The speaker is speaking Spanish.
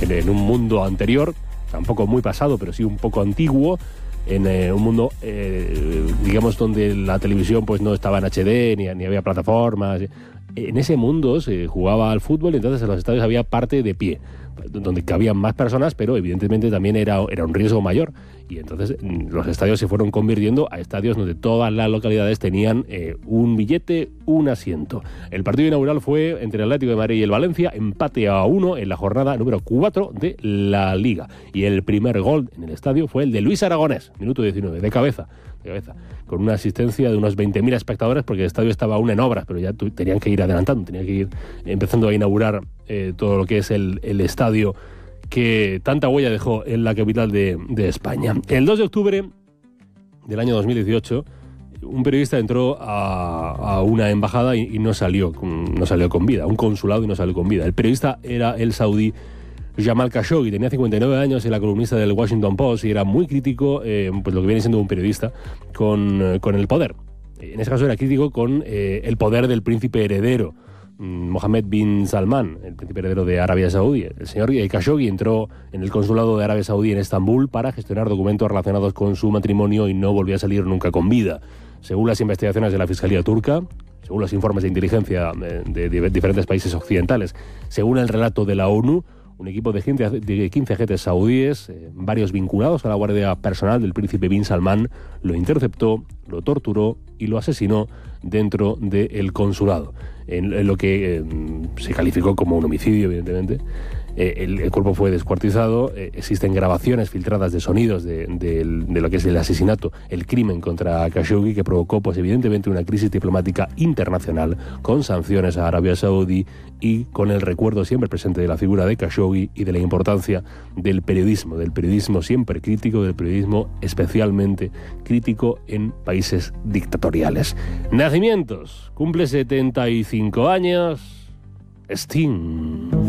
en un mundo anterior, tampoco muy pasado, pero sí un poco antiguo, en un mundo, digamos, donde la televisión pues no estaba en HD, ni había plataformas. En ese mundo se jugaba al fútbol y entonces en los estadios había parte de pie, donde cabían más personas, pero evidentemente también era un riesgo mayor. Y entonces los estadios se fueron convirtiendo a estadios donde todas las localidades tenían un billete, un asiento. El partido inaugural fue entre el Atlético de Madrid y el Valencia, empate a 1 en la jornada número 4 de la Liga. Y el primer gol en el estadio fue el de Luis Aragonés, minuto 19, de cabeza, con una asistencia de unos 20.000 espectadores, porque el estadio estaba aún en obras, pero ya tenían que ir adelantando, tenían que ir empezando a inaugurar todo lo que es el estadio que tanta huella dejó en la capital de España. El 2 de octubre del año 2018, un periodista entró a una embajada y no salió con vida, un consulado y no salió con vida. El periodista era el saudí Jamal Khashoggi, tenía 59 años, era columnista del Washington Post y era muy crítico, pues lo que viene siendo un periodista, con el poder. En ese caso era crítico con el poder del príncipe heredero, Mohammed bin Salman, el príncipe heredero de Arabia Saudí. El señor Khashoggi entró en el consulado de Arabia Saudí en Estambul para gestionar documentos relacionados con su matrimonio y no volvió a salir nunca con vida. Según las investigaciones de la Fiscalía turca, según los informes de inteligencia de diferentes países occidentales, según el relato de la ONU, un equipo de 15 agentes saudíes, varios vinculados a la guardia personal del príncipe bin Salman, lo interceptó, lo torturó y lo asesinó dentro del consulado, en lo que se calificó como un homicidio, evidentemente. El cuerpo fue descuartizado, existen grabaciones filtradas de sonidos de lo que es el asesinato, el crimen contra Khashoggi, que provocó pues evidentemente una crisis diplomática internacional, con sanciones a Arabia Saudí y con el recuerdo siempre presente de la figura de Khashoggi y de la importancia del periodismo siempre crítico, del periodismo especialmente crítico en países dictatoriales. Nacimientos: cumple 75 años Sting.